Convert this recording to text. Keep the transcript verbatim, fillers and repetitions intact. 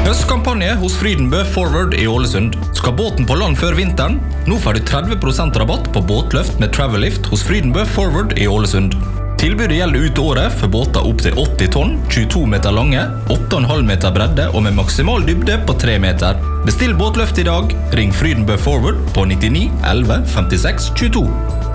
Høstkampanje hos Frydenbø Forward i Ålesund. Skal båten på land før vinteren? Nå får du tretti prosent rabatt på båtløft med Travel-lift hos Frydenbø Forward i Ålesund. Tilbudet gjelder ut året for båter opp til åtti tonn, tjueto meter lange, åtte komma fem meter bredde og med maksimal dybde på tre meter. Bestill båtløft i dag. Ring Frydenbø Forward på nittini elleve femtiseks tjueto.